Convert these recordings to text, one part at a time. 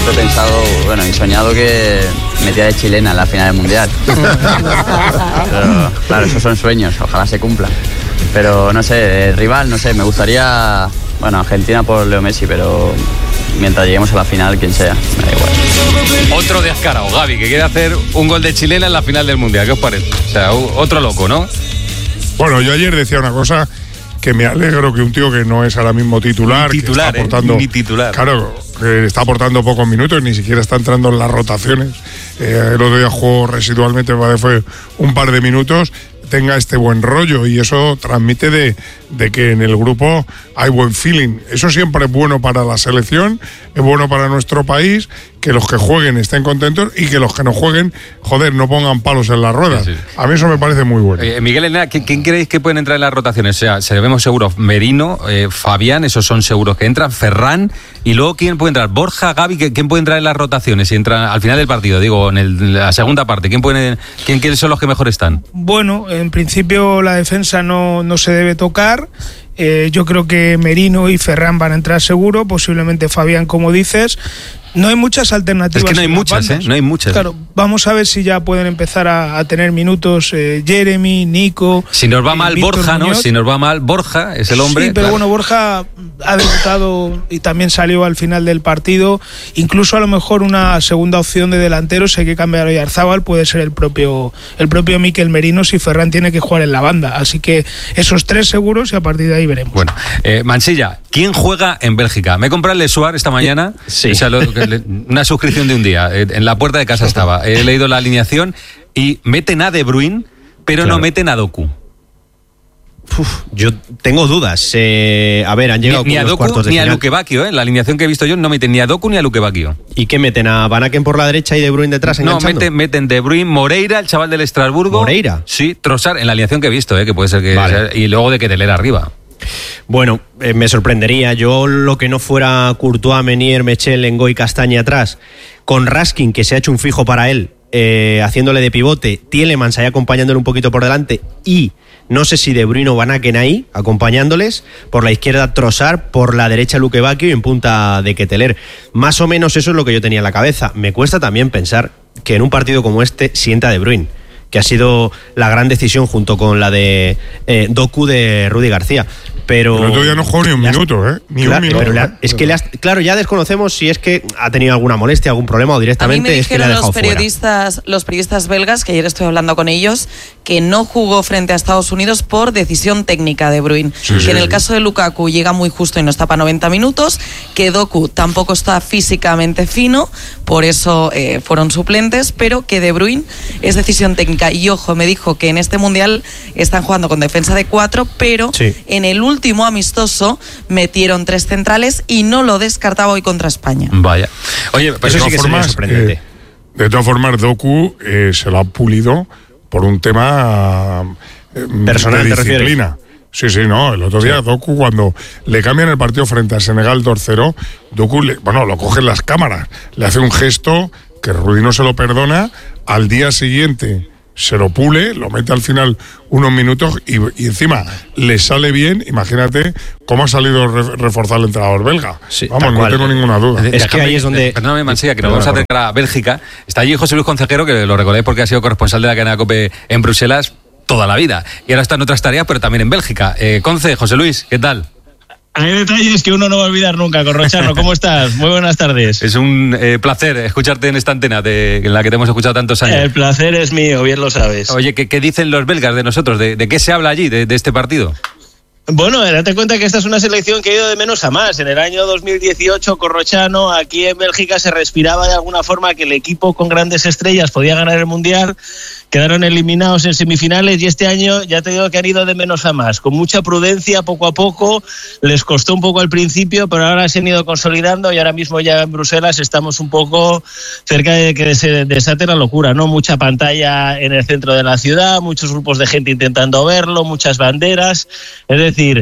siempre he pensado, bueno, y soñado que metía de chilena en la final del Mundial. Pero, claro, esos son sueños, ojalá se cumplan. Pero no sé, rival, no sé, me gustaría, bueno, Argentina por Leo Messi, pero mientras lleguemos a la final, quien sea, me da igual. Otro descarado, Gaby, que quiere hacer un gol de chilena en la final del Mundial. ¿Qué os parece? O sea, otro loco, ¿no? Bueno, yo ayer decía una cosa que me alegro que un tío que no es ahora mismo titular, que está aportando, ni titular. Claro, que está aportando pocos minutos, ni siquiera está entrando en las rotaciones. El otro día jugó residualmente, fue un par de minutos, tenga este buen rollo, y eso transmite de que en el grupo hay buen feeling. Eso siempre es bueno para la selección, es bueno para nuestro país, que los que jueguen estén contentos y que los que no jueguen, joder, no pongan palos en las ruedas. Sí. A mí eso me parece muy bueno. Miguel Herrera, ¿quién creéis que pueden entrar en las rotaciones? O sea, se vemos seguros Merino, Fabián, esos son seguros que entran, Ferran, y luego ¿quién puede entrar? Borja, Gaby, ¿quién puede entrar en las rotaciones? Si entra al final del partido, digo, en la segunda parte, ¿quiénes son los que mejor están? Bueno, en principio la defensa no se debe tocar. Yo creo que Merino y Ferran van a entrar seguro, posiblemente Fabián, como dices. No hay muchas alternativas. Es que no hay muchas, no hay muchas. Claro, vamos a ver si ya pueden empezar a tener minutos Jeremy, Nico. Si nos va mal Borja, Muñoz, ¿no? Si nos va mal Borja, es el hombre. Sí, pero claro. Bueno, Borja ha debutado y también salió al final del partido. Incluso a lo mejor una segunda opción de delantero, si hay que cambiar a Oyarzábal, puede ser el propio Mikel Merino si Ferran tiene que jugar en la banda. Así que esos tres seguros y a partir de ahí veremos. Bueno, Mansilla, ¿quién juega en Bélgica? Me he comprado el Lesuar esta mañana. Sí. O sea, una suscripción de un día. En la puerta de casa estaba. He leído la alineación y meten a De Bruyne, pero claro, no meten a Doku. Yo tengo dudas. A ver, han llegado ni a los Doku cuartos de ni final. a Luke Bacchio, ¿eh? La alineación que he visto yo no meten ni a Doku ni a Luke Bacchio. ¿Y qué meten? ¿A Van Aken por la derecha y De Bruyne detrás enganchando? No, meten De Bruyne, Moreira, el chaval del Estrasburgo. ¿Moreira? Sí, Trossard, en la alineación que he visto, que puede ser que... Vale. Y luego de Keteler arriba. Bueno, me sorprendería. Yo lo que no fuera Courtois, Menier, Mechel, Ngoy, Castaña atrás, con Raskin, que se ha hecho un fijo para él, haciéndole de pivote, Tielemans ahí acompañándole un poquito por delante, y no sé si De Bruyne o Van Aken ahí acompañándoles, por la izquierda Trossard, por la derecha Luke Bacchio y en punta de Keteler. Más o menos eso es lo que yo tenía en la cabeza. Me cuesta también pensar que en un partido como este sienta De Bruyne, que ha sido la gran decisión junto con la de Doku de Rudy García. Pero el otro día no jugó ni un minuto, ¿eh? Ni un minuto. Pero es que claro, ya desconocemos si es que ha tenido alguna molestia, algún problema o directamente a mí me es que le ha dejado los periodistas belgas, que ayer estuve hablando con ellos, que no jugó frente a Estados Unidos por decisión técnica de Bruyne. En el caso de Lukaku llega muy justo y no está para 90 minutos, que Doku tampoco está físicamente fino, por eso fueron suplentes, pero que De Bruyne es decisión técnica. Y ojo, me dijo que en este Mundial están jugando con defensa de 4, pero en el último amistoso metieron 3 centrales y no lo descartaba hoy contra España. Vaya. Oye, pues eso sí que sería sorprendente. De todas formas, Doku se lo ha pulido por un tema personal, de disciplina. Sí, no, el otro día Doku, cuando le cambian el partido frente a Senegal 2-0, Doku, lo cogen las cámaras, le hace un gesto que Rudy no se lo perdona, al día siguiente se lo pule, lo mete al final unos minutos y encima le sale bien. Imagínate cómo ha salido reforzar el entrenador belga. Sí, vamos, no tengo ninguna duda. Es que ahí es donde... Perdóname, Mansilla, que nos vamos a acercar a Bélgica. Está allí José Luis Concejero, que lo recordáis porque ha sido corresponsal de la cadena COPE en Bruselas toda la vida. Y ahora está en otras tareas, pero también en Bélgica. Conce, José Luis, ¿qué tal? Hay detalles que uno no va a olvidar nunca, Corrochano. ¿Cómo estás? Muy buenas tardes. Es un placer escucharte en esta antena en la que te hemos escuchado tantos años. El placer es mío, bien lo sabes. Oye, ¿qué dicen los belgas de nosotros? ¿De qué se habla allí, de este partido? Bueno, date cuenta que esta es una selección que ha ido de menos a más. En el año 2018, Corrochano, aquí en Bélgica se respiraba de alguna forma que el equipo con grandes estrellas podía ganar el Mundial. Quedaron eliminados en semifinales y este año ya te digo que han ido de menos a más, con mucha prudencia, poco a poco. Les costó un poco al principio, pero ahora se han ido consolidando y ahora mismo ya en Bruselas estamos un poco cerca de que se desate la locura, ¿no? Mucha pantalla en el centro de la ciudad, muchos grupos de gente intentando verlo, muchas banderas. Es decir,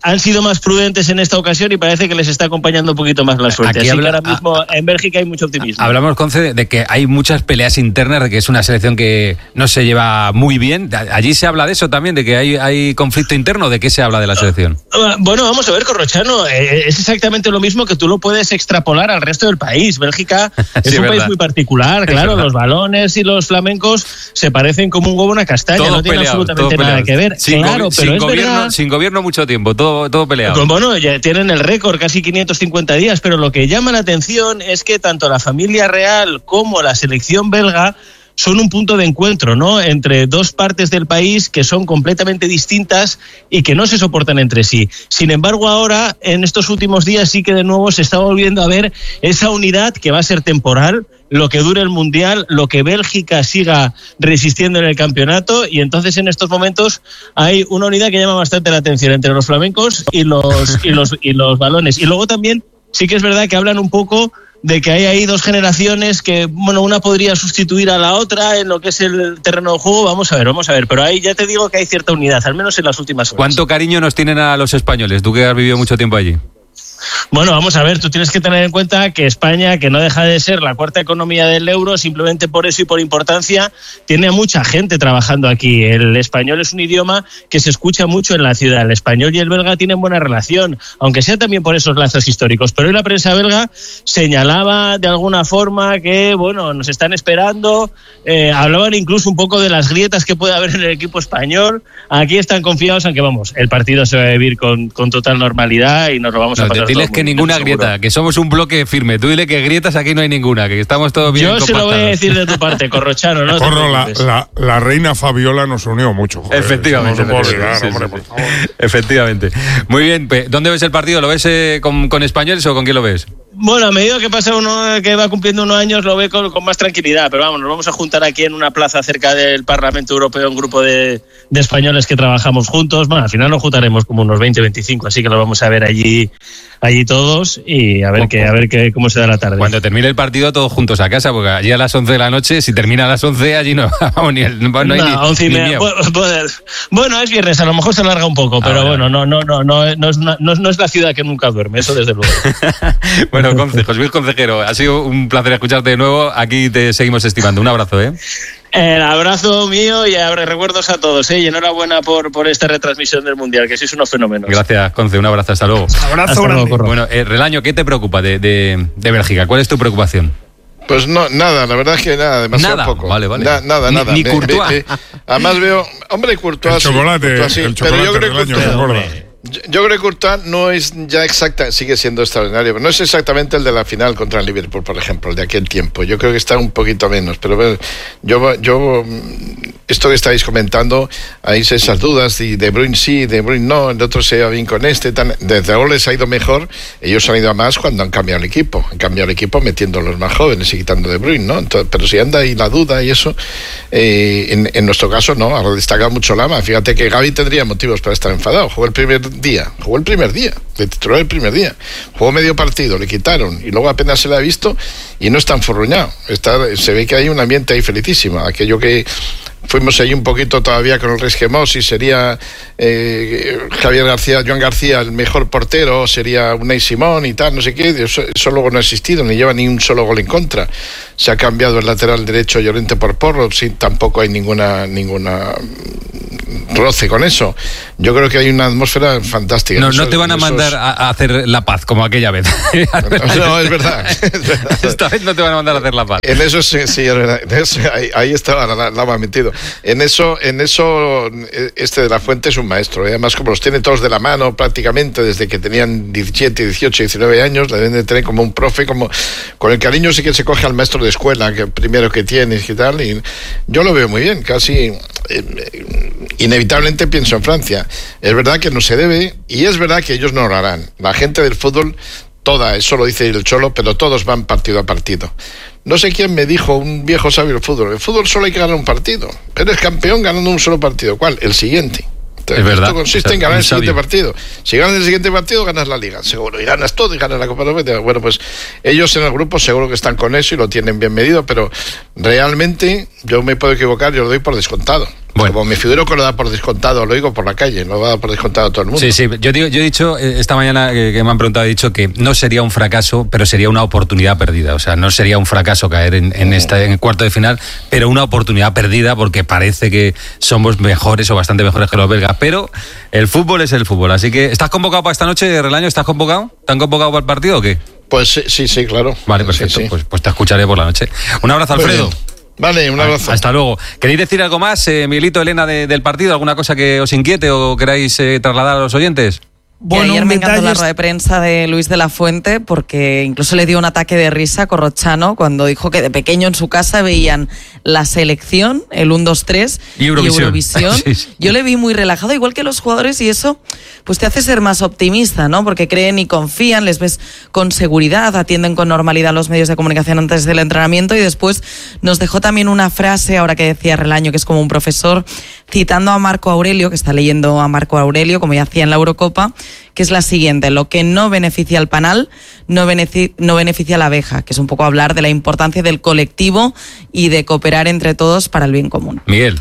han sido más prudentes en esta ocasión y parece que les está acompañando un poquito más la suerte. Así que ahora mismo en Bélgica hay mucho optimismo. Hablamos, Conce, de que hay muchas peleas internas, de que es una selección que no se lleva muy bien. ¿Allí se habla de eso también, de que hay conflicto interno? ¿De qué se habla de la selección? Bueno, vamos a ver, Corrochano, es exactamente lo mismo que tú lo puedes extrapolar al resto del país. Bélgica es un país muy particular, claro, los balones y los flamencos se parecen como un huevo a una castaña, todo no tienen absolutamente nada que ver. Claro, pero es verdad. Sin gobierno mucho tiempo, todo peleado. Bueno, ya tienen el récord, casi 550 días, pero lo que llama la atención es que tanto la familia real como la selección belga son un punto de encuentro, ¿no? Entre dos partes del país que son completamente distintas y que no se soportan entre sí. Sin embargo, ahora, en estos últimos días, sí que de nuevo se está volviendo a ver esa unidad que va a ser temporal, lo que dure el Mundial, lo que Bélgica siga resistiendo en el campeonato, y entonces en estos momentos hay una unidad que llama bastante la atención entre los flamencos y los balones. Y luego también sí que es verdad que hablan un poco de que hay ahí dos generaciones que, bueno, una podría sustituir a la otra en lo que es el terreno de juego. Vamos a ver, pero ahí ya te digo que hay cierta unidad, al menos en las últimas horas. ¿Cuánto cariño nos tienen a los españoles? Tú que has vivido mucho tiempo allí. Bueno, vamos a ver, tú tienes que tener en cuenta que España, que no deja de ser la cuarta economía del euro, simplemente por eso y por importancia, tiene a mucha gente trabajando aquí. El español es un idioma que se escucha mucho en la ciudad. El español y el belga tienen buena relación, aunque sea también por esos lazos históricos. Pero hoy la prensa belga señalaba de alguna forma que, bueno, nos están esperando, hablaban incluso un poco de las grietas que puede haber en el equipo español. Aquí están confiados, aunque vamos, el partido se va a vivir con total normalidad y nos lo vamos a pasar. Diles que ninguna grieta, que somos un bloque firme. Tú dile que grietas aquí no hay ninguna, que estamos todos bien compactados. Yo se lo voy a decir de tu parte, Corrochano, ¿no? Corro, la reina Fabiola nos unió mucho. Joder. Efectivamente. No se puede olvidar, hombre, por favor. Efectivamente. Muy bien, ¿dónde ves el partido? ¿Lo ves con españoles o con quién lo ves? Bueno, a medida que pasa que va cumpliendo unos años, lo ve con más tranquilidad, pero vamos, nos vamos a juntar aquí en una plaza cerca del Parlamento Europeo, un grupo de españoles que trabajamos juntos. Bueno, al final nos juntaremos como unos 20-25, así que lo vamos a ver allí todos y a ver cómo se da la tarde. Cuando termine el partido todos juntos a casa, porque allí a las 11 de la noche, si termina a las 11, allí no vamos ni 11 y media. Bueno, es viernes, a lo mejor se alarga un poco, pero bueno, no es la ciudad que nunca duerme, eso desde luego. Bueno, José Luis Concejero, ha sido un placer escucharte de nuevo. Aquí te seguimos estimando. Un abrazo, ¿eh? El abrazo mío y recuerdos a todos, ¿eh? Y enhorabuena por esta retransmisión del Mundial, que sois unos fenómenos. Gracias, Conce. Un abrazo. Hasta luego. Abrazo grande. Bueno, Relaño, ¿qué te preocupa de Bélgica? ¿Cuál es tu preocupación? Pues no, nada, la verdad es que nada, demasiado poco. Vale. Nada. Ni Courtois. Además veo, hombre, Courtois. El chocolate, sí, el pero yo creo que Courtois. Yo creo que Courtois no es ya exacta, sigue siendo extraordinario, pero no es exactamente el de la final contra el Liverpool, por ejemplo, el de aquel tiempo. Yo creo que está un poquito menos, pero yo esto que estáis comentando, hay esas dudas, y De Bruyne sí, De Bruyne no, el otro se va bien con desde ahora les ha ido mejor, ellos han ido a más cuando han cambiado el equipo metiendo los más jóvenes y quitando De Bruyne, ¿no? Entonces, pero si anda ahí la duda y eso, en nuestro caso no, ha destacado mucho Lama. Fíjate que Gavi tendría motivos para estar enfadado, jugó el primer día, le tituló el primer día, jugó medio partido, le quitaron y luego apenas se le ha visto y no está enfurruñado, se ve que hay un ambiente ahí felicísimo. Aquello que fuimos ahí un poquito todavía con el resquemor, si sería Joan García el mejor portero, sería Unai Simón y tal, no sé qué, eso luego no ha existido, ni lleva ni un solo gol en contra. Se ha cambiado el lateral derecho Llorente por Porro, sin tampoco hay ninguna roce con eso. Yo creo que hay una atmósfera fantástica. No te van a mandar a hacer la paz como aquella vez. No, es verdad. Esta vez no te van a mandar a hacer la paz. En eso sí, es verdad. En eso, ahí estaba la metido. En eso este de la Fuente es un maestro. Además, como los tiene todos de la mano prácticamente desde que tenían 17, 18, 19 años, le deben de tener como un profe, como con el cariño sí que se coge al maestro de escuela, que primero que tienes y tal. Y yo lo veo muy bien, casi inevitablemente pienso en Francia. Es verdad que no se debe y es verdad que ellos no lo harán. La gente del fútbol, toda, eso lo dice el Cholo, pero todos van partido a partido. No sé quién me dijo, un viejo sabio del fútbol, el fútbol solo hay que ganar un partido. Eres campeón ganando un solo partido. ¿Cuál? El siguiente. Es verdad. Esto consiste en ganar el siguiente partido. Si ganas el siguiente partido, ganas la Liga, seguro. Y ganas todo y ganas la Copa de Europa. Bueno, pues ellos en el grupo seguro que están con eso y lo tienen bien medido, pero realmente yo me puedo equivocar, yo lo doy por descontado. Bueno. Como me figuro que lo da por descontado, lo digo por la calle, no lo da por descontado todo el mundo. Sí, yo he dicho esta mañana que me han preguntado, he dicho que no sería un fracaso, pero sería una oportunidad perdida. O sea, no sería un fracaso caer en el cuarto de final, pero una oportunidad perdida porque parece que somos mejores o bastante mejores que los belgas. Pero el fútbol es el fútbol. Así que, ¿estás convocado para esta noche, Relaño? ¿Estás convocado? ¿Te han convocado para el partido o qué? Pues sí, claro. Vale, perfecto. Sí. Pues te escucharé por la noche. Un abrazo, Alfredo. Vale, un abrazo. Hasta luego. ¿Queréis decir algo más, Miguelito, Elena, del partido? ¿Alguna cosa que os inquiete o queráis trasladar a los oyentes? Bueno, ayer me encantó la rueda de prensa de Luis de la Fuente porque incluso le dio un ataque de risa a Corrochano cuando dijo que de pequeño en su casa veían la selección, el 1-2-3 y Eurovisión. Sí. Yo le vi muy relajado, igual que los jugadores, y eso pues te hace ser más optimista, ¿no? Porque creen y confían, les ves con seguridad, atienden con normalidad los medios de comunicación antes del entrenamiento, y después nos dejó también una frase, ahora que decía Relaño, que es como un profesor, citando a Marco Aurelio, que está leyendo a Marco Aurelio, como ya hacía en la Eurocopa, que es la siguiente: lo que no beneficia al panal no beneficia a la abeja, que es un poco hablar de la importancia del colectivo y de cooperar entre todos para el bien común. Miguel.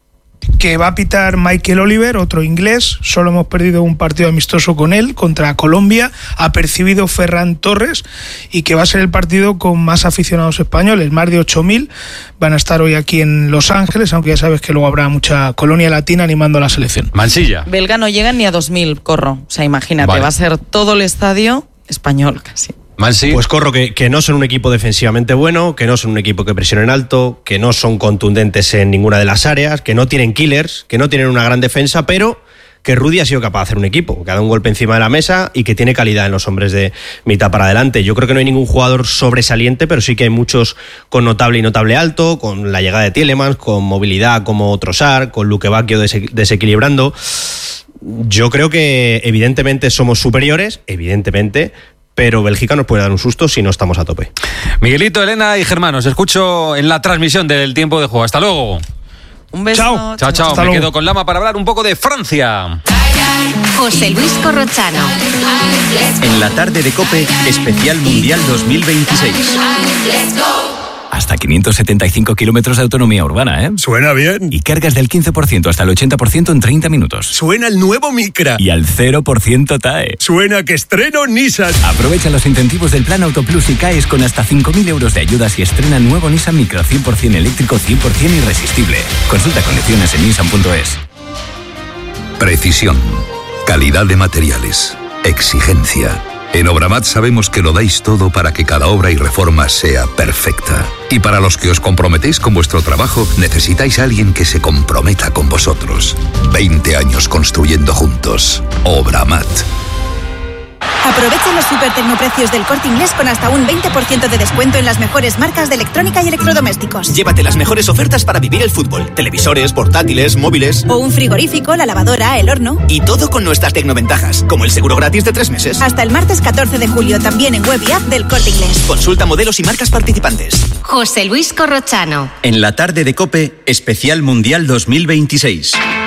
Que va a pitar Michael Oliver, otro inglés. Solo hemos perdido un partido amistoso con él, contra Colombia. Ha percibido Ferran Torres, y que va a ser el partido con más aficionados españoles, más de 8.000. Van a estar hoy aquí en Los Ángeles, aunque ya sabes que luego habrá mucha colonia latina animando a la selección. Mansilla. Belga no llegan ni a 2.000, Corro. O sea, imagínate, vale. Va a ser todo el estadio español casi. Pues Corro, que no son un equipo defensivamente bueno, que no son un equipo que presiona en alto, que no son contundentes en ninguna de las áreas, que no tienen killers, que no tienen una gran defensa, pero que Rudy ha sido capaz de hacer un equipo, que ha dado un golpe encima de la mesa y que tiene calidad en los hombres de mitad para adelante. Yo creo que no hay ningún jugador sobresaliente, pero sí que hay muchos con notable y notable alto, con la llegada de Tielemans, con movilidad como Trossard, con Luque Bacchio desequilibrando. Yo creo que evidentemente somos superiores, evidentemente, pero Bélgica nos puede dar un susto si no estamos a tope. Miguelito, Elena y Germán, os escucho en la transmisión del tiempo de juego. Hasta luego. Un beso. Chao. Me quedo con Lama para hablar un poco de Francia. José Luis Corrochano. En la tarde de COPE, especial Mundial 2026. Hasta 575 kilómetros de autonomía urbana, ¿eh? Suena bien. Y cargas del 15% hasta el 80% en 30 minutos. Suena el nuevo Micra. Y al 0% TAE. Suena que estreno Nissan. Aprovecha los incentivos del Plan Auto Plus y caes con hasta 5.000 euros de ayudas y estrena nuevo Nissan Micra 100% eléctrico, 100% irresistible. Consulta condiciones en nissan.es. Precisión, calidad de materiales, exigencia. En Obramat sabemos que lo dais todo para que cada obra y reforma sea perfecta. Y para los que os comprometéis con vuestro trabajo, necesitáis a alguien que se comprometa con vosotros. 20 años construyendo juntos. Obramat. Aprovecha los super tecnoprecios del Corte Inglés con hasta un 20% de descuento en las mejores marcas de electrónica y electrodomésticos. Llévate las mejores ofertas para vivir el fútbol. Televisores, portátiles, móviles. O un frigorífico, la lavadora, el horno. Y todo con nuestras tecnoventajas, como el seguro gratis de 3 meses. Hasta el martes 14 de julio, también en web y app del Corte Inglés. Consulta modelos y marcas participantes. José Luis Corrochano. En la tarde de COPE, especial Mundial 2026.